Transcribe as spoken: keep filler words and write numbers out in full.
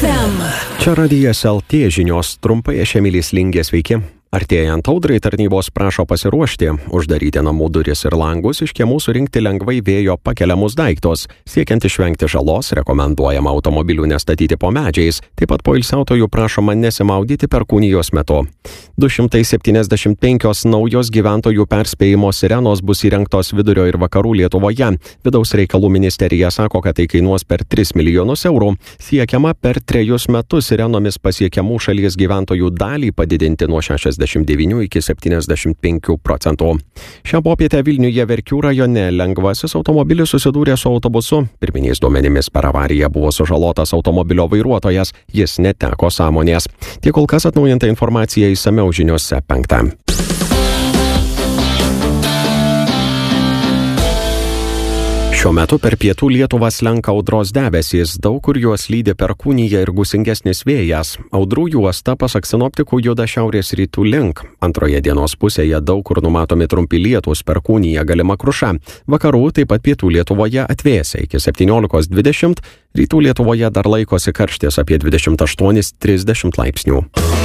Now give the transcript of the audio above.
ef em. Čia Radijas L T žinios, trumpai aš Emilis Lingė, sveiki. Artėjant audrai tarnybos prašo pasiruošti, uždaryti namų duris ir langus, iš kiemų surinkti lengvai vėjo pakeliamus daiktus. Siekiant išvengti žalos, rekomenduojama automobilių nestatyti po medžiais. Taip pat poilsiautojų prašoma nesimaudyti perkūnijos metu. du šimtai septyniasdešimt penkios naujos gyventojų perspėjimo sirenos bus įrengtos vidurio ir vakarų Lietuvoje. Vidaus reikalų ministerija sako, kad tai kainuos per tris milijonus eurų. Siekiama per trejus metus sirenomis pasiekiamų šalies gyventojų dalį padidinti nuo šešiasdešimt devynių iki septyniasdešimt penkių procentų. Šią popietę Vilniuje Verkių rajone lengvasis automobilis susidūrė su autobusu. Pirminiais duomenimis per avariją buvo sužalotas automobilio vairuotojas, jis neteko sąmonės. Tiek kol kas atnaujinta informacija išsamiau žiniose penktą. Šiuo metu per pietų Lietuvą slenka audros debesys, daug kur juos lydi perkūnija ir gūsingesnis vėjas. Audrų juosta, pasak sinoptikų, juda šiaurės rytų link. Antroje dienos pusėje daug kur numatomi trumpi lietūs, perkūnija, galima kruša. Vakarų, taip pat pietų Lietuvoje atvėsia iki septyniolikos dvidešimt, rytų Lietuvoje dar laikosi karštis apie dvidešimt aštuonis trisdešimt laipsnių.